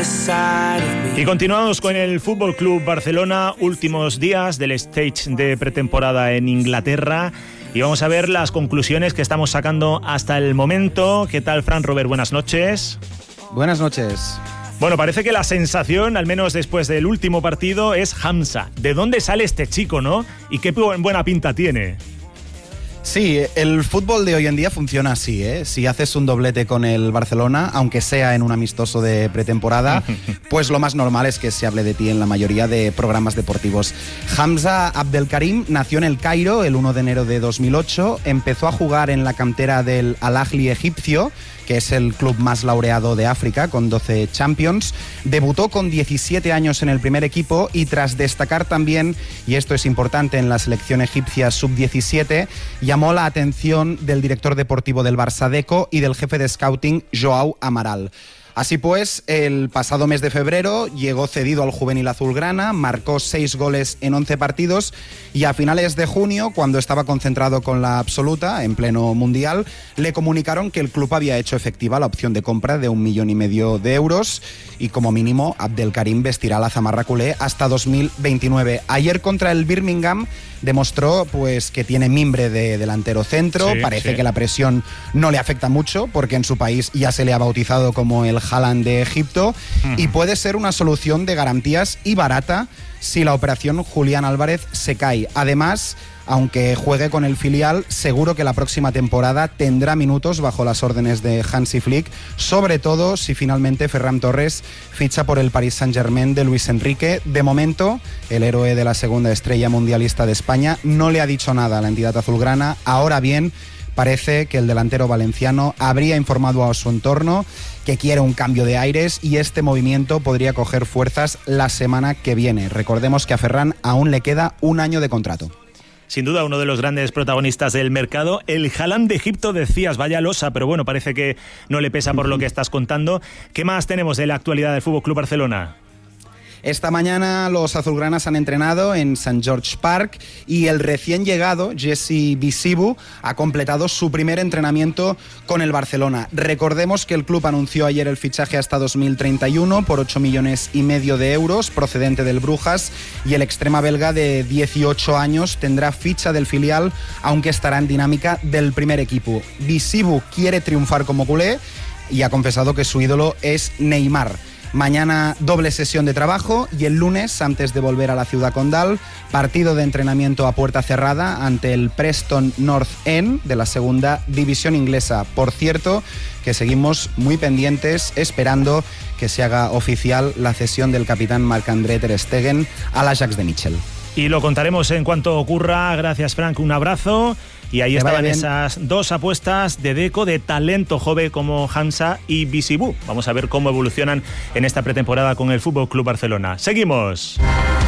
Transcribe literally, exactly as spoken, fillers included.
Y continuamos con el Fútbol Club Barcelona, últimos días del stage de pretemporada en Inglaterra. Y vamos a ver las conclusiones que estamos sacando hasta el momento. ¿Qué tal, Fran Robert? Buenas noches. Buenas noches. Bueno, parece que la sensación, al menos después del último partido, es Hamza. ¿De dónde sale este chico, no? Y qué buena pinta tiene. Sí, el fútbol de hoy en día funciona así, ¿eh? Si haces un doblete con el Barcelona, aunque sea en un amistoso de pretemporada, pues lo más normal es que se hable de ti en la mayoría de programas deportivos. Hamza Abdelkarim nació en El Cairo el primero de enero de dos mil ocho, empezó a jugar en la cantera del Al Ahly egipcio, que es el club más laureado de África, con doce Champions. Debutó con diecisiete años en el primer equipo y tras destacar también, y esto es importante, en la selección egipcia sub diecisiete, llamó la atención del director deportivo del Barça Deco y del jefe de scouting Joao Amaral. Así pues, el pasado mes de febrero llegó cedido al juvenil azulgrana, marcó seis goles en once partidos y a finales de junio, cuando estaba concentrado con la absoluta, en pleno mundial, le comunicaron que el club había hecho efectiva la opción de compra de un millón y medio de euros y como mínimo Abdelkarim vestirá la zamarra culé hasta dos mil veintinueve. Ayer contra el Birmingham demostró pues que tiene mimbre de delantero centro, sí, parece sí. que la presión no le afecta mucho porque en su país ya se le ha bautizado como el Haaland de Egipto uh-huh. y puede ser una solución de garantías y barata si la operación Julián Álvarez se cae. Además, aunque juegue con el filial, seguro que la próxima temporada tendrá minutos bajo las órdenes de Hansi Flick, sobre todo si finalmente Ferran Torres ficha por el Paris Saint-Germain de Luis Enrique. De momento, el héroe de la segunda estrella mundialista de España no le ha dicho nada a la entidad azulgrana. Ahora bien, parece que el delantero valenciano habría informado a su entorno que quiere un cambio de aires y este movimiento podría coger fuerzas la semana que viene. Recordemos que a Ferran aún le queda un año de contrato. Sin duda, uno de los grandes protagonistas del mercado. El Haaland de Egipto, decías, vaya losa, pero bueno, parece que no le pesa por lo que estás contando. ¿Qué más tenemos de la actualidad del F C Barcelona? Esta mañana los azulgranas han entrenado en Saint George Park y el recién llegado Jesse Bisibu ha completado su primer entrenamiento con el Barcelona. Recordemos que el club anunció ayer el fichaje hasta dos mil treinta y uno por ocho millones y medio de euros procedente del Brujas y el extrema belga de dieciocho años tendrá ficha del filial aunque estará en dinámica del primer equipo. Bisibu quiere triunfar como culé y ha confesado que su ídolo es Neymar. Mañana doble sesión de trabajo y el lunes, antes de volver a la ciudad condal, partido de entrenamiento a puerta cerrada ante el Preston North End de la segunda división inglesa. Por cierto, que seguimos muy pendientes esperando que se haga oficial la cesión del capitán Marc-André ter Stegen al Ajax de Mitchell. Y lo contaremos en cuanto ocurra. Gracias, Frank, un abrazo. Y ahí estaban esas dos apuestas de Deco, de talento joven como Hamza y Bisibu. Vamos a ver cómo evolucionan en esta pretemporada con el F C Barcelona. Seguimos.